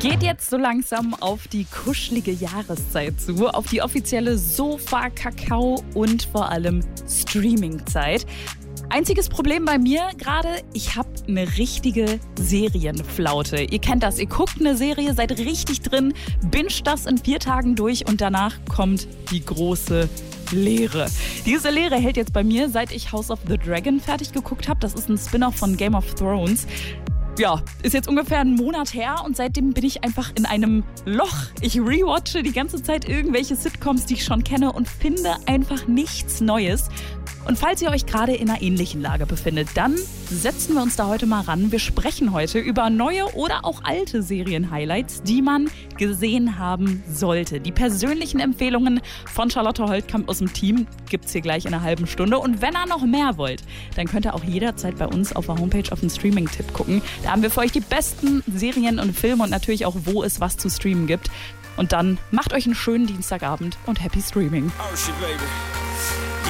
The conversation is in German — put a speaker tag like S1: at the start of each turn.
S1: Geht jetzt so langsam auf die kuschelige Jahreszeit zu, auf die offizielle Sofa-, Kakao- und vor allem Streaming-Zeit. Einziges Problem bei mir gerade, ich habe eine richtige Serienflaute. Ihr kennt das, ihr guckt eine Serie, seid richtig drin, binscht das in 4 Tagen durch und danach kommt die große Leere. Diese Leere hält jetzt bei mir, seit ich House of the Dragon fertig geguckt habe. Das ist ein Spin-off von Game of Thrones. Ja, ist jetzt ungefähr einen Monat her und seitdem bin ich einfach in einem Loch. Ich rewatche die ganze Zeit irgendwelche Sitcoms, die ich schon kenne und finde einfach nichts Neues. Und falls ihr euch gerade in einer ähnlichen Lage befindet, dann setzen wir uns da heute mal ran. Wir sprechen heute über neue oder auch alte Serien-Highlights, die man gesehen haben sollte. Die persönlichen Empfehlungen von Charlotte Holtkamp aus dem Team gibt's hier gleich in einer halben Stunde. Und wenn ihr noch mehr wollt, dann könnt ihr auch jederzeit bei uns auf der Homepage auf den Streaming-Tipp gucken. Da haben wir für euch die besten Serien und Filme und natürlich auch, wo es was zu streamen gibt. Und dann macht euch einen schönen Dienstagabend und Happy Streaming.
S2: Oh shit, baby.